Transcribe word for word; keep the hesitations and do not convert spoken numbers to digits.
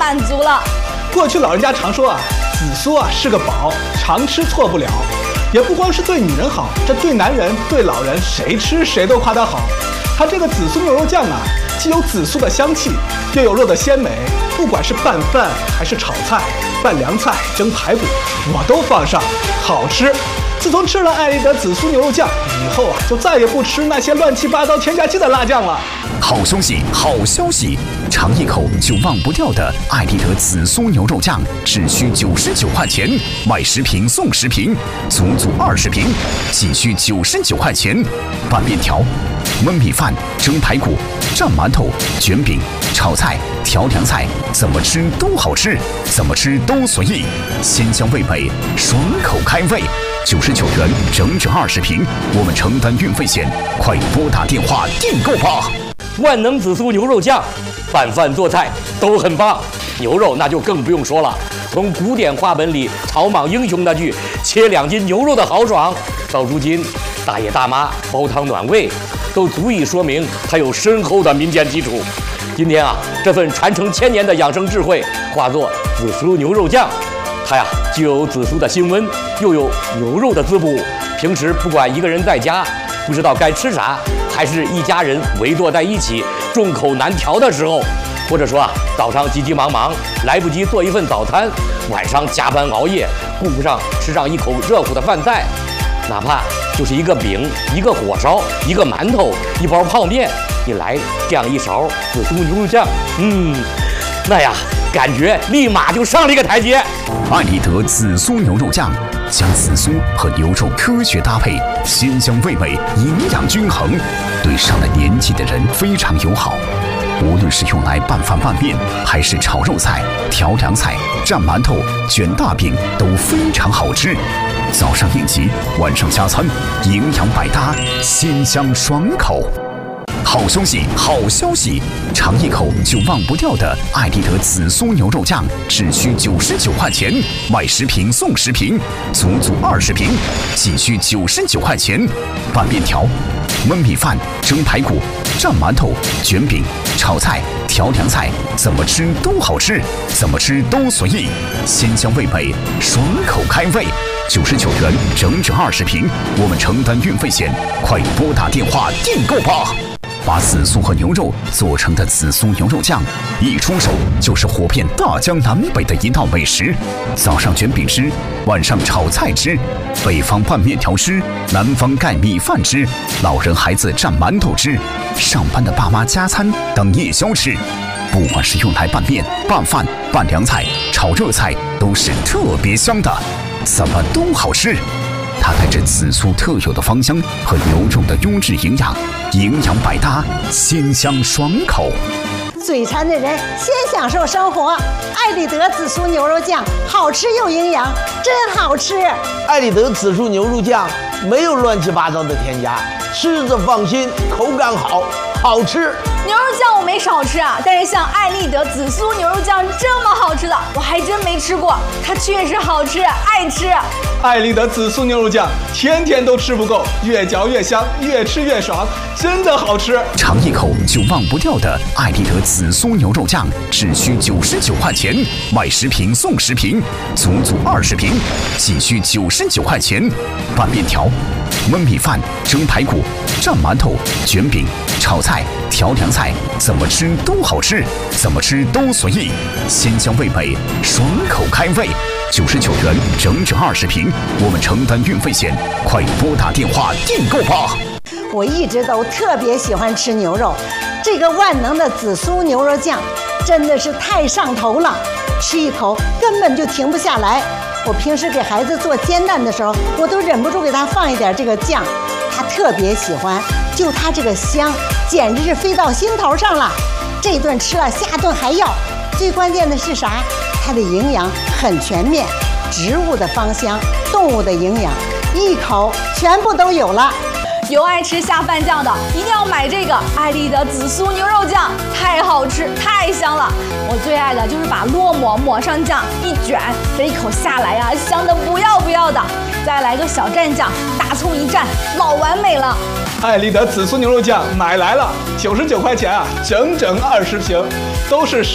满足了。 过去老人家常说啊，紫苏啊是个宝，常吃错不了。也不光是对女人好，这对男人、对老人，谁吃谁都夸它好。它这个紫苏牛肉酱啊，既有紫苏的香气，又有肉的鲜美，不管是拌饭还是炒菜、拌凉菜、蒸排骨，我都放上，好吃。自从吃了艾丽德紫苏牛肉酱以后啊，就再也不吃那些乱七八糟添加剂的辣酱了。 好消息，好消息！尝一口就忘不掉的艾丽德紫苏牛肉酱，只需九十九块钱，买十瓶送十瓶，足足二十瓶，仅需九十九块钱。拌面条、焖米饭、蒸排骨、蘸馒头、卷饼、炒菜、调凉菜，怎么吃都好吃，怎么吃都随意，鲜香味美，爽口开胃。九十九元整整二十瓶，我们承担运费险，快拨打电话订购吧！ 万能紫苏牛肉酱，拌饭做菜都很棒，牛肉那就更不用说了。从古典话本里草莽英雄那句“切两斤牛肉的豪爽”，到如今大爷大妈煲汤暖胃，都足以说明它有深厚的民间基础。今天啊，这份传承千年的养生智慧化作紫苏牛肉酱，它呀既有紫苏的辛温，又有牛肉的滋补。平时不管一个人在家不知道该吃啥，还是一家人围坐在一起众口难调的时候，或者说啊早上急急忙忙来不及做一份早餐，晚上加班熬夜顾不上吃上一口热乎的饭菜，哪怕就是一个饼、一个火烧、一个馒头、一包泡面，你来这样一勺紫苏牛肉酱，嗯，那呀感觉立马就上了一个台阶。 艾丽德紫苏牛肉酱将紫苏和牛肉科学搭配，鲜香味美，营养均衡，对上了年纪的人非常友好。无论是用来拌饭拌面，还是炒肉菜、调凉菜、蘸馒头、卷大饼，都非常好吃。早上应急，晚上加餐，营养百搭，鲜香爽口。好消息，好消息！尝一口就忘不掉的艾丽德紫苏牛肉酱，只需九十九块钱，买十瓶送十瓶，足足二十瓶，仅需九十九块钱。拌面条、焖米饭、蒸排骨、蘸馒头、卷饼、炒菜、调凉菜，怎么吃都好吃，怎么吃都随意，鲜香味美，爽口开胃。九十九元整整二十瓶，我们承担运费险，快拨打电话订购吧！把紫苏和牛肉做成的紫苏牛肉酱，一出手就是火遍大江南北的一道美食。早上卷饼吃，晚上炒菜吃，北方拌面条吃，南方盖米饭吃，老人孩子蘸馒头吃，上班的爸妈加餐当夜宵吃。不管是用来拌面、拌饭、拌凉菜、炒热菜，都是特别香的，怎么都好吃。它带着紫苏特有的芳香和牛肉的优质营养，营养百搭，鲜香爽口。 嘴馋的人先享受生活。艾丽德紫苏牛肉酱好吃又营养，真好吃。 艾丽德紫苏牛肉酱没有乱七八糟的添加，吃着放心，口感好，好吃。 牛肉酱我没少吃啊，但是像艾丽德紫苏牛肉酱这么好吃的，我还真没吃过。它确实好吃，爱吃。 艾丽德紫苏牛肉酱天天都吃不够，越嚼越香，越吃越爽，真的好吃。 尝一口就忘不掉的艾丽德紫苏牛肉酱，只需九十九块钱，买十瓶送十瓶，足足二十瓶，仅需九十九块钱。拌面条、焖米饭、蒸排骨、蘸馒头、卷饼、炒菜、调凉菜，怎么吃都好吃，怎么吃都随意，鲜香味美，爽口开胃。九十九元整整二十瓶，我们承担运费险，快拨打电话订购吧！ 我一直都特别喜欢吃牛肉，这个万能的紫苏牛肉酱真的是太上头了，吃一口根本就停不下来。我平时给孩子做煎蛋的时候，我都忍不住给他放一点这个酱，他特别喜欢，就他这个香，简直是飞到心头上了。这顿吃了，下顿还要。最关键的是啥？它的营养很全面，植物的芳香，动物的营养，一口全部都有了。 有爱吃下饭酱的，一定要买这个艾丽德紫苏牛肉酱，太好吃，太香了。我最爱的就是把烙馍抹上酱，一卷，这一口下来呀、啊，香的不要不要的。再来个小蘸酱，大葱一蘸，老完美了。 艾丽德紫苏牛肉酱买来了，九十九块钱啊，整整二十瓶，都是。